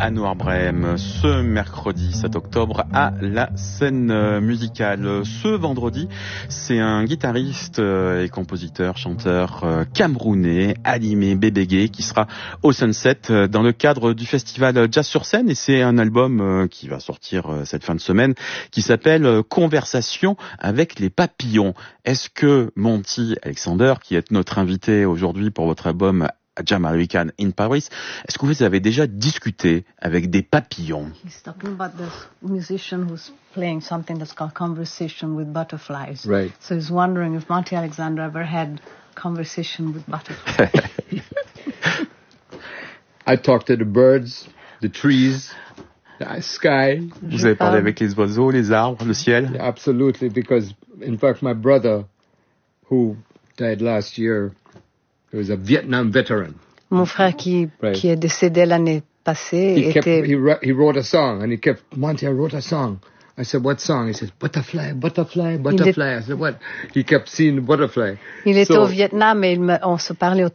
à Noir-Brême ce mercredi 7 octobre à la scène musicale. Ce vendredi, c'est un guitariste et compositeur, chanteur camerounais, Alimé Bébégué, qui sera au Sunset dans le cadre du festival Jazz sur scène, et c'est un album qui va sortir cette fin de semaine qui s'appelle Conversation avec les papillons. Est-ce que Monty Alexander, qui est notre invité aujourd'hui pour votre album Jam American in Paris, est-ce que vous avez déjà discuté avec des papillons? He's talking about this musician who's playing something that's called Conversation with Butterflies. Right. So he's wondering if Monty Alexander ever had conversation with butterflies. I talk to the birds, the trees, the sky. Vous avez parlé avec les oiseaux, les arbres, le ciel? Yeah, absolutely, because in fact my brother, who died last year, he was a Vietnam veteran. Mon frère qui est décédé l'année passée he wrote a song, and he kept, Monty, I wrote a song. I said, what song? He said, butterfly, butterfly, butterfly. I said, what? He kept seeing the butterfly. Il était au Vietnam et on se parlait au